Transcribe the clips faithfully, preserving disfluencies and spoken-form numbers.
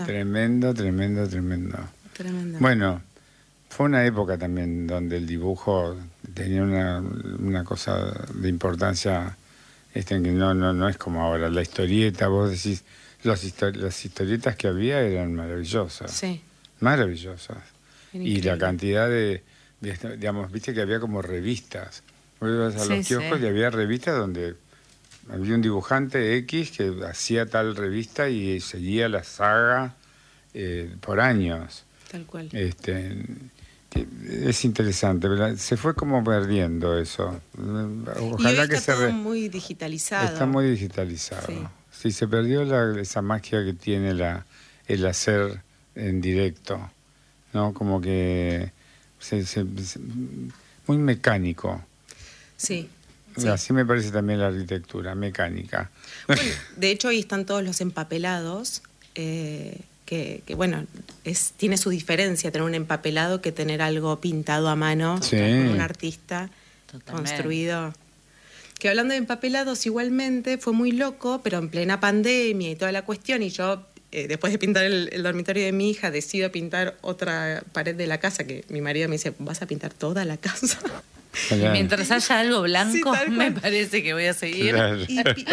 Tremendo, tremendo, tremendo. Tremendo. Bueno, fue una época también donde el dibujo tenía una, una cosa de importancia, este, que no, no, no es como ahora. La historieta, vos decís, los histori- las historietas que había eran maravillosas. Sí. Maravillosas. Era Y la increíble. cantidad de, de, digamos, viste que había como revistas. Vos ibas a Sí, los kioscos sí. y había revistas donde había un dibujante X que hacía tal revista y seguía la saga eh, por años. Tal cual. Este, que es interesante, ¿verdad? Se fue como perdiendo eso. Ojalá y hoy que está se todo re... muy digitalizado. Está muy digitalizado. Sí. Sí, se perdió la, esa magia que tiene la, el hacer en directo, ¿no? Como que se, se, se- muy mecánico. Sí. Sí. Así me parece también la arquitectura, mecánica. Bueno, de hecho, hoy están todos los empapelados, eh, que, que, bueno, es, tiene su diferencia tener un empapelado que tener algo pintado a mano Sí. por un artista. Totalmente. Construido. Que hablando de empapelados, igualmente fue muy loco, pero en plena pandemia y toda la cuestión, y yo, eh, después de pintar el, el dormitorio de mi hija, decido pintar otra pared de la casa, que mi marido me dice, ¿vas a pintar toda la casa? Y mientras haya algo blanco, Sí, tal me cual. parece que voy a seguir. Claro. Y, pi-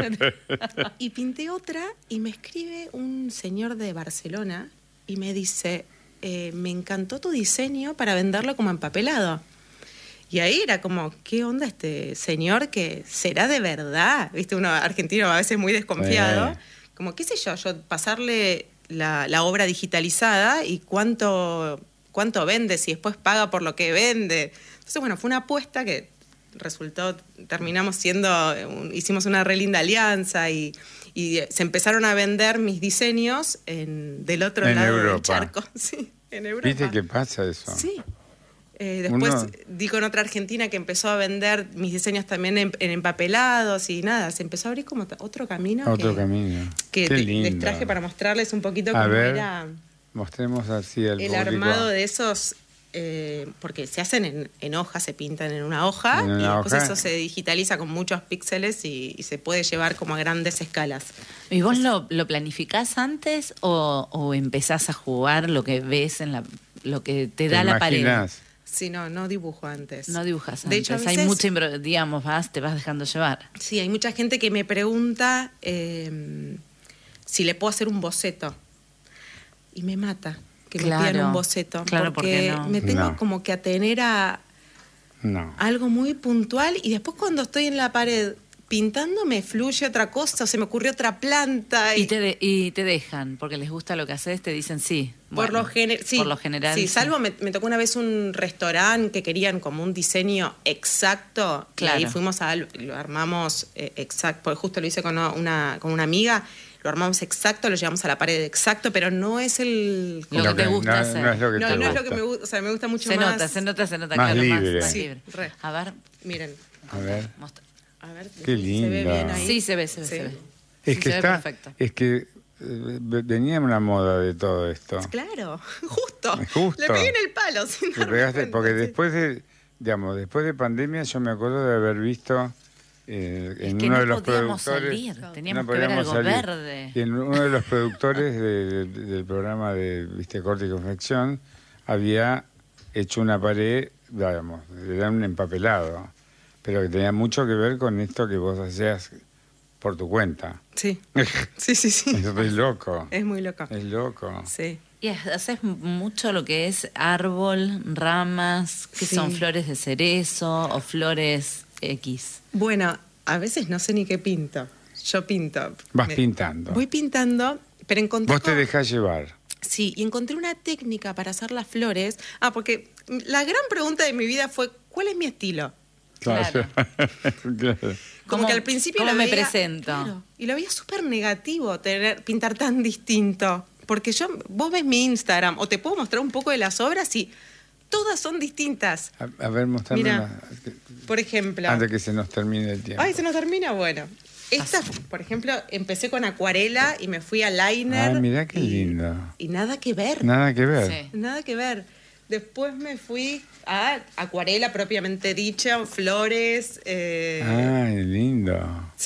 y pinté otra y me escribe un señor de Barcelona y me dice, eh, me encantó tu diseño para venderlo como empapelado. Y ahí era como, ¿qué onda este señor que será de verdad? Viste, uno argentino a veces muy desconfiado. Sí. Como, qué sé yo, yo pasarle la, la obra digitalizada y cuánto, cuánto vende, si después paga por lo que vende. Entonces, bueno, fue una apuesta que resultó, terminamos siendo, un- hicimos una re linda alianza y, y se empezaron a vender mis diseños en, del otro En lado del Europa. charco. Sí, en Europa. ¿Viste qué pasa eso? Sí. Eh, después Uno- di con otra argentina que empezó a vender mis diseños también en, en empapelados y nada, se empezó a abrir como t- otro camino. Otro que, camino. Que Qué te- lindo. les traje para mostrarles un poquito A cómo ver, era mostremos así al el público. armado de esos, eh, porque se hacen en, en hoja, se pintan en una hoja En una y después hoja. eso se digitaliza con muchos píxeles y, y se puede llevar como a grandes escalas. ¿Y vos lo, lo planificás antes o, o empezás a jugar lo que ves en la, lo que te da ¿Te la pared? imaginás? Sí, no, no dibujo antes. No dibujas antes. De hecho, a hay veces- mucha, impro- digamos, vas, te vas dejando llevar. Sí, hay mucha gente que me pregunta eh, si le puedo hacer un boceto. Y me mata que me Claro, pidan un boceto. claro, porque porque no. me tengo No. como que atener a No. algo muy puntual y después cuando estoy en la pared pintando me fluye otra cosa, o se me ocurrió otra planta. Y, Y te, de- y te dejan, porque les gusta lo que haces, te dicen sí. por, Bueno, lo gener- sí, por lo general. Sí, salvo me, me tocó una vez un restaurante que querían como un diseño exacto. Claro. Y ahí fuimos a lo armamos eh, exacto, porque justo lo hice con una, con una amiga. Lo armamos exacto, lo llevamos a la pared exacto, pero no es el... Lo que te gusta no, hacer. no es lo que no, te no es gusta. lo que me gusta, o sea, me gusta mucho Se más... nota, se nota, se nota. Más claro, libre. Más, más Sí, libre. re. A ver, Miren, A ver. mostra. a ver, Qué ¿se ve lindo. bien ahí? Sí, se ve, se ve, Sí. se ve. Es Sí, que se ve está, perfecto. es que eh, venía una moda de todo esto. Claro, justo. Justo. Le pegué en el palo. Sin Te darme pegaste, cuenta, porque sí. después de, digamos, después de pandemia yo me acuerdo de haber visto eh, Es en que uno no de los podíamos productores, salir, teníamos no que ver podíamos algo salir. verde. Y en uno de los productores de- de- del programa de Viste Corte y Confección había hecho una pared, digamos, era un empapelado, pero que tenía mucho que ver con esto que vos hacías por tu cuenta. Sí, sí, sí, sí. Eso es loco. Es muy loco. Es loco. Sí. Y haces mucho lo que es árbol, ramas, que Sí. son flores de cerezo o flores X. Bueno, a veces no sé ni qué pinto. Yo pinto. Vas Me- pintando. Voy pintando, pero encontré... Vos te como- dejás llevar. Sí, y encontré una técnica para hacer las flores. Ah, porque la gran pregunta de mi vida fue, ¿cuál es mi estilo? Claro. Claro. Como ¿Cómo- que al principio cómo lo me veía- presento? claro, y lo veía súper negativo tener, pintar tan distinto. Porque yo, vos ves mi Instagram, o te puedo mostrar un poco de las obras y todas son distintas. A, a ver, mostrame Mira, una- Por ejemplo... antes que se nos termine el tiempo. Ay, se nos termina, bueno. Esta, por ejemplo, empecé con acuarela y me fui a liner. Ah, mirá qué y- lindo. Y nada que ver. Nada que ver. Sí. Nada que ver. Después me fui a acuarela propiamente dicha, flores. eh, Ay, lindo. Sí.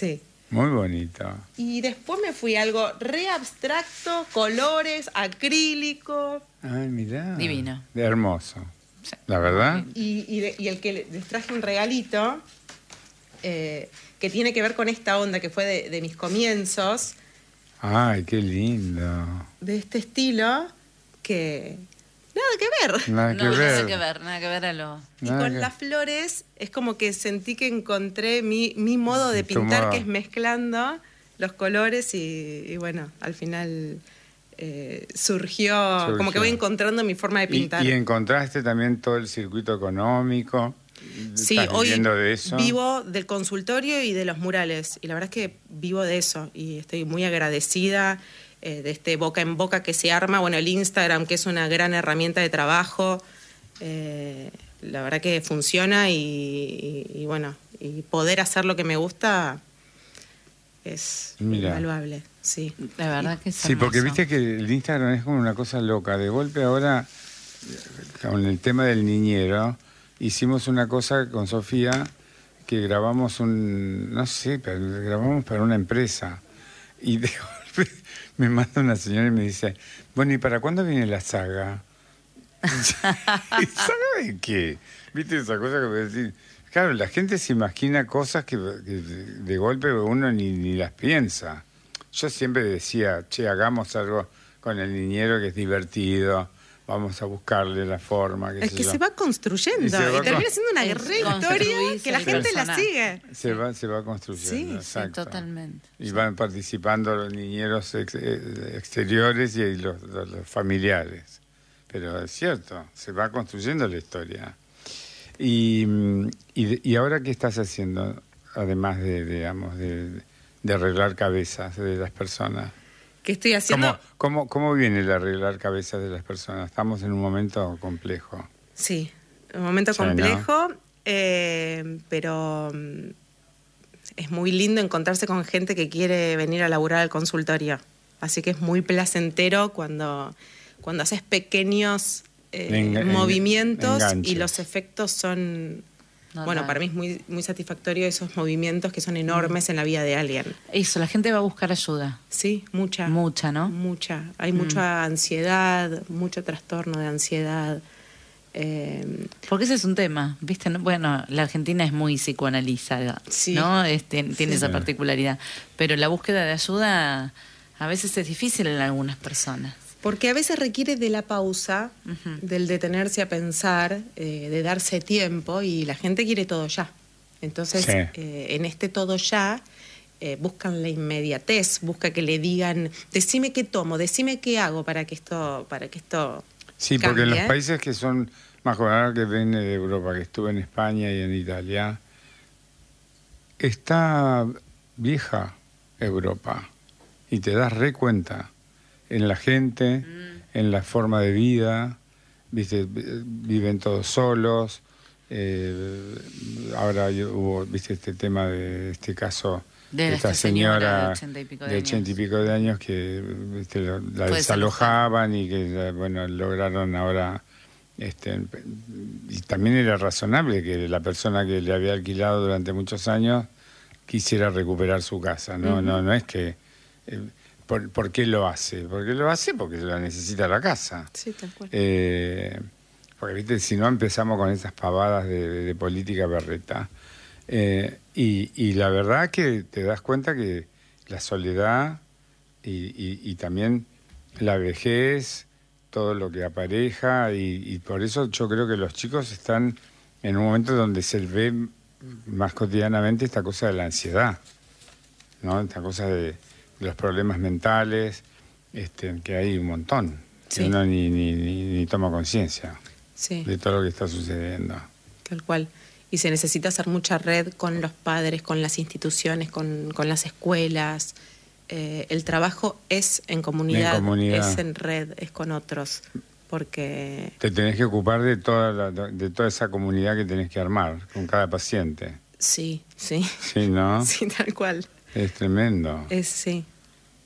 Muy bonito. Y después me fui a algo re abstracto, colores, acrílico. Ay, mirá. Divino. De hermoso. Sí. La verdad. Y, y, de- y el que les traje un regalito eh, que tiene que ver con esta onda que fue de, de mis comienzos, Ay, qué lindo. de este estilo, que nada que ver. Nada No, que ver. nada que ver, nada que ver a lo... Y Nada con que- las flores es como que sentí que encontré mi, mi modo de Tu pintar, modo. que es mezclando los colores y, y bueno, al final eh, surgió, Surgió. como que voy encontrando mi forma de Y, pintar. y encontraste también todo el circuito económico. Sí, ¿Estás hoy viviendo de eso? vivo del consultorio y de los murales. Y la verdad es que vivo de eso. Y estoy muy agradecida eh, de este boca en boca que se arma. Bueno, el Instagram, que es una gran herramienta de trabajo. eh, la verdad que funciona y, y- y bueno, y poder hacer lo que me gusta es Mira. invaluable. Sí. La verdad que es Sí, porque hermoso. viste que el Instagram es como una cosa loca. De golpe ahora, con el tema del niñero, hicimos una cosa con Sofía que grabamos un, no sé, pero grabamos para una empresa. Y de golpe me manda una señora y me dice, bueno, ¿y para cuándo viene la saga? ¿Y saga de qué? ¿Viste esa cosa que me decís? Claro, la gente se imagina cosas que, que de golpe uno ni, ni las piensa. Yo siempre decía, che, hagamos algo con el niñero que es divertido, vamos a buscarle la forma. Qué Es sé que yo. se va construyendo Y y, se va termina con- siendo una Es re historia construirse que la el gente la personaje. sigue. Se va, se va construyendo, Sí, sí, exacto. totalmente. Y van participando los niñeros ex- eh, exteriores y los, los- los familiares. Pero es cierto, se va construyendo la historia. Y, mm, y, de- y ahora, ¿qué estás haciendo? Además de, digamos, de, de arreglar cabezas de las personas. ¿Qué estoy haciendo? ¿Cómo, cómo, ¿Cómo viene el arreglar cabezas de las personas? Estamos en un momento complejo. Sí, un momento Sí, ¿no? complejo, eh, pero mm, es muy lindo encontrarse con gente que quiere venir a laburar al consultorio. Así que es muy placentero cuando, cuando haces pequeños eh, Enga- en- movimientos enganches. y los efectos son... Total. Bueno, para mí es muy, muy satisfactorio esos movimientos que son enormes en la vida de alguien. Eso, la gente va a buscar ayuda. Sí, mucha. Mucha, ¿no? Mucha. Hay mucha ansiedad, mucho trastorno de ansiedad. Eh, Porque ese es un tema, ¿viste? No- Bueno, la Argentina es muy psicoanalizada, Sí. ¿no? Este, tiene Sí. esa particularidad. Pero la búsqueda de ayuda a veces es difícil en algunas personas. Porque a veces requiere de la pausa, Ujú. del detenerse a pensar, eh, de darse tiempo y la gente quiere todo ya. Entonces, Sí. eh, en este todo ya, eh, buscan la inmediatez, busca que le digan, decime qué tomo, decime qué hago para que esto, para que esto Sí, porque en los cambie". países que son más jóvenes, que viene de Europa, que estuve en España y en Italia, está vieja Europa y te das re cuenta en la gente, en la forma de vida, viste, viven todos solos. eh, ahora yo- hubo, viste, este tema de este caso De esta esta señora señora de ochenta y pico de de ochenta y años. pico de años que viste, lo- la Fue desalojaban y que la- bueno lograron ahora este y también era razonable que la persona que le había alquilado durante muchos años quisiera recuperar su casa, no no no es que eh, ¿por, por qué lo hace? Porque lo hace porque la necesita la casa. Sí, tal cual. Eh, porque, viste, si no empezamos con esas pavadas de, de- de política berreta. Eh, y, y la verdad que te das cuenta que la soledad y, y- y también la vejez, todo lo que apareja, y, y por eso yo creo que los chicos están en un momento donde se ve más cotidianamente esta cosa de la ansiedad, ¿no? Esta cosa de los problemas mentales, este, que hay un montón. Sí. Y uno ni, ni, ni, ni toma conciencia Sí. de todo lo que está sucediendo. Tal cual. Y se necesita hacer mucha red con los padres, con las instituciones, con, con las escuelas. Eh, el trabajo es en comunidad, En comunidad. es en red, es con otros. Porque Te tenés que ocupar de toda, la- de toda esa comunidad que tenés que armar con cada paciente. sí, sí, Sí, ¿no? sí, tal cual. Es tremendo. Es sí.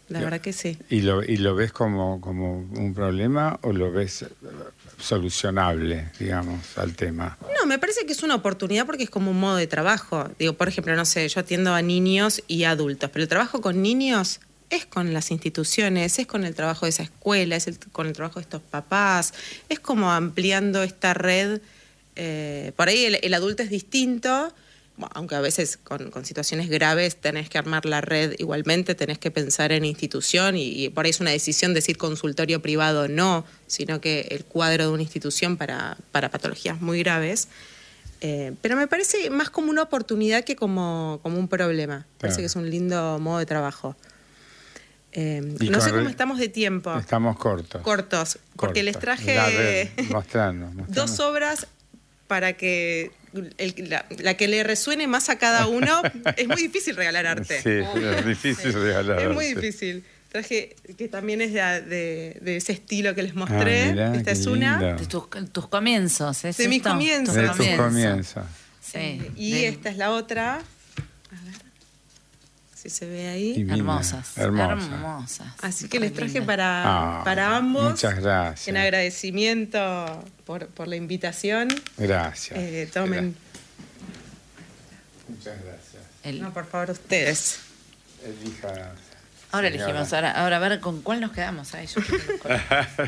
La verdad que sí. ¿Y lo, y lo ves como, como un problema o lo ves solucionable, digamos, al tema? No, me parece que es una oportunidad porque es como un modo de trabajo. Digo, por ejemplo, no sé, yo atiendo a niños y adultos, pero el trabajo con niños es con las instituciones, es con el trabajo de esa escuela, es el, con el trabajo de estos papás, es como ampliando esta red. Eh, por ahí el, el adulto es distinto, bueno, aunque a veces con, con situaciones graves tenés que armar la red igualmente, tenés que pensar en institución y, y por ahí es una decisión decir consultorio privado no, sino que el cuadro de una institución para, para patologías muy graves. Eh, pero me parece más como una oportunidad que como, como un problema. Me parece Claro. que es un lindo modo de trabajo. Eh, Y no sé con- cómo estamos de tiempo. Estamos cortos. Cortos, porque cortos. les traje A ver, mostrando, mostrando. dos obras para que el- la, la que le resuene más a cada uno. Es muy difícil regalar arte. Sí, es difícil regalar Es muy arte. difícil. Traje que también es de, de- de ese estilo que les mostré. Ah, mirá, Esta qué es una. lindo. De tus, tus comienzos, ¿es De mis esto? comienzos. De tus comienzos. Sí. Eh, y del- esta es la otra. A ver si se ve ahí. Divina, Hermosas. hermosa. Hermosas. Así que Re les traje lindas. para, Ah, para ambos. muchas gracias. En agradecimiento por, por la invitación. Gracias. Eh, tomen. Muchas gracias. El- No, por favor, ustedes. Elija. ahora señora. elegimos, ahora, ahora a ver con cuál nos quedamos. Ay, yo quiero los colores.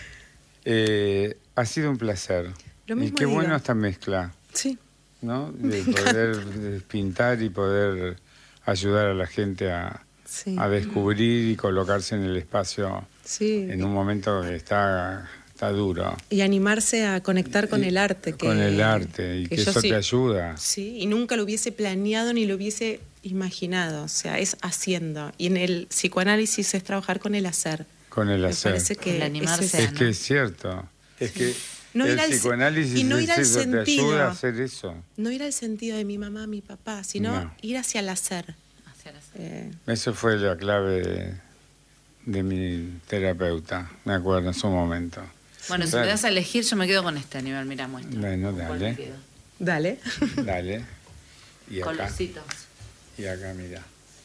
Eh, ha sido un placer. Lo y mismo qué digo. bueno esta mezcla, Sí. ¿no? Me De poder de pintar y poder ayudar a la gente a, Sí. a descubrir y colocarse en el espacio Sí. en un momento que está, está duro. Y animarse a conectar con Y- el arte. Que, con el arte, y que, yo eso sí- te ayuda. Sí, y nunca lo hubiese planeado ni lo hubiese imaginado. O sea, es haciendo. Y en el psicoanálisis es trabajar con el hacer. Con el Me hacer. parece que El animarse ese a- Es que es cierto. Es que No el ir al- psicoanálisis y no ir es al eso, te sentido. ayuda a hacer eso. no ir al sentido de mi mamá, mi papá, sino No. ir hacia el hacer. Hacer así. Eh, Eso fue la clave de, de mi terapeuta, me acuerdo en su momento. Bueno, si Claro. me das a elegir, yo me quedo con este animal. Mira, muestra. Bueno, ¿Con cuál dale. me quedo? dale. Dale. Y acá, Colorcitos. y acá, mira.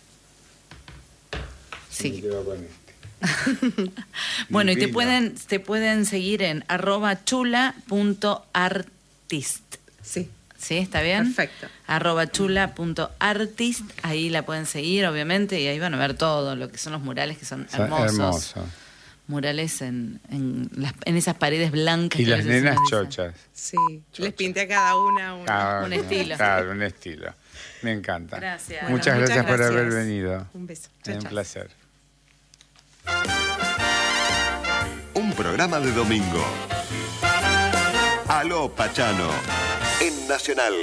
Sí. Me quedo con este. Bueno, y te Divino. pueden, te pueden seguir en arroba chula punto artist. Sí. ¿Sí? ¿Está bien? Perfecto. Arroba chula punto artist. Ahí la pueden seguir, obviamente, y ahí van a ver todo lo que son los murales, que son O sea, hermosos. hermoso. Murales en, en, las, en esas paredes blancas. Y que a las veces nenas uno dice. chochas. Sí. Les pinté a cada una una. Cada Un uno, estilo. Claro, un estilo. Me encanta. Gracias. Bueno, muchas, muchas gracias por gracias. haber venido. Un beso. Chau, Es un chau. placer. Un programa de domingo. Aló Pachano. En Nacional.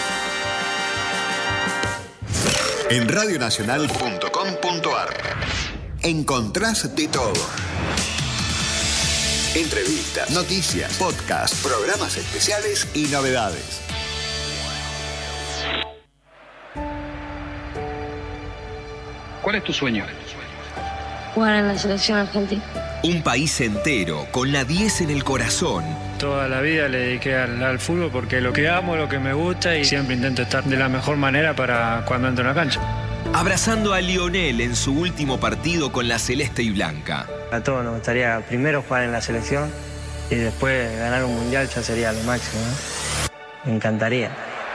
En radionacional punto com punto ar. Encontrás de todo. Entrevistas, noticias, podcast, programas especiales y novedades. ¿Cuál es tu sueño? Jugar en la selección argentina. Un país entero, con la diez en el corazón. Toda la vida le dediqué al, al fútbol porque lo que amo, lo que me gusta y siempre intento estar de la mejor manera para cuando entro en la cancha. Abrazando a Lionel en su último partido con la celeste y blanca. A todos nos gustaría primero jugar en la selección y después ganar un mundial ya sería lo máximo, ¿no? Me encantaría.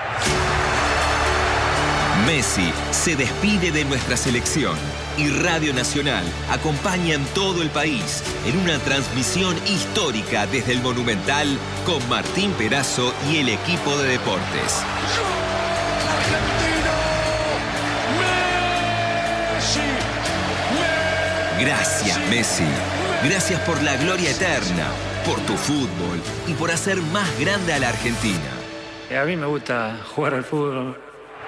Messi se despide de nuestra selección y Radio Nacional acompaña en todo el país en una transmisión histórica desde el Monumental con Martín Perazo y el equipo de deportes. Gracias, Messi. Gracias por la gloria eterna, por tu fútbol y por hacer más grande a la Argentina. A mí me gusta jugar al fútbol.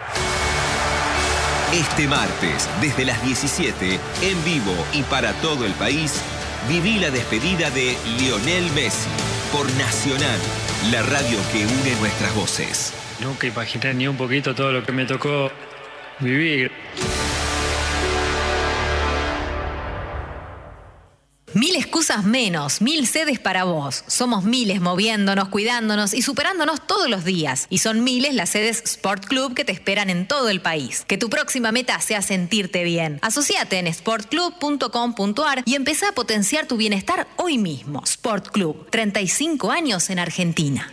Este martes, desde las diecisiete, en vivo y para todo el país, viví la despedida de Lionel Messi por Nacional, la radio que une nuestras voces. Nunca imaginé ni un poquito todo lo que me tocó vivir. Mil excusas excusas menos, mil sedes para vos. Somos miles moviéndonos, cuidándonos y superándonos todos los días. Y son miles las sedes Sport Club que te esperan en todo el país. Que tu próxima meta sea sentirte bien. Asociate en sport club punto com punto a r y empezá a potenciar tu bienestar hoy mismo. Sport Club, treinta y cinco años en Argentina.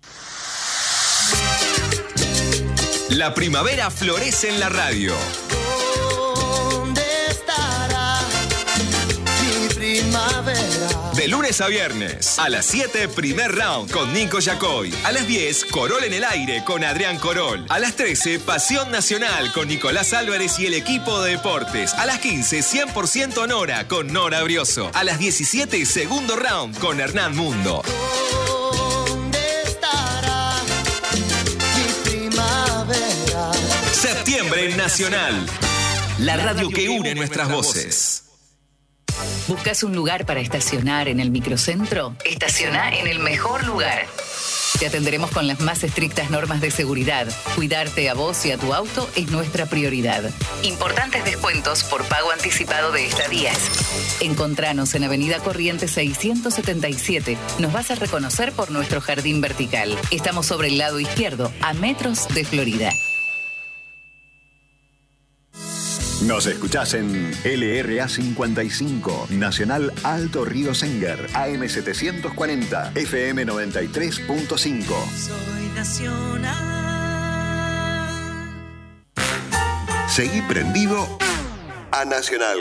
La primavera florece en la radio. ¿Dónde estará mi primavera? De lunes a viernes, a las siete, primer round con Nico Yacoy. A las diez, Corol en el aire con Adrián Corol. A las trece, Pasión Nacional con Nicolás Álvarez y el equipo de deportes. A las quince, cien por ciento Nora con Nora Brioso. A las diecisiete, segundo round con Hernán Mundo. Septiembre en Nacional. La radio que une nuestras voces. ¿Buscas un lugar para estacionar en el microcentro? Estaciona en el mejor lugar. Te atenderemos con las más estrictas normas de seguridad. Cuidarte a vos y a tu auto es nuestra prioridad. Importantes descuentos por pago anticipado de estadías. Encontranos en Avenida Corrientes seiscientos setenta y siete. Nos vas a reconocer por nuestro jardín vertical. Estamos sobre el lado izquierdo, a metros de Florida. Nos escuchás en L R A cincuenta y cinco, Nacional Alto Río Senguer, A M setecientos cuarenta, F M noventa y tres punto cinco. Soy nacional. Seguí prendido a Nacional.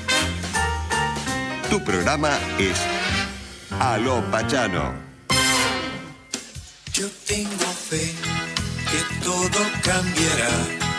Tu programa es Aló Pachano. Yo tengo fe que todo cambiará.